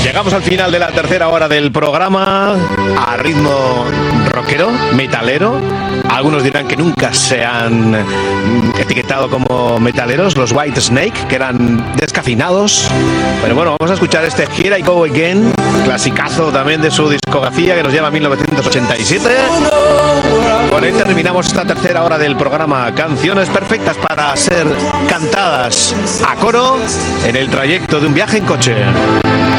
Llegamos al final de la tercera hora del programa a ritmo rockero, metalero. Algunos dirán que nunca se han etiquetado como metaleros, los White Snake, que eran descafeinados. Pero bueno, vamos a escuchar este Here I Go Again, clasicazo también de su discografía que nos lleva a 1987. Con él terminamos esta tercera hora del programa. Canciones perfectas para ser cantadas a coro en el trayecto de un viaje en coche.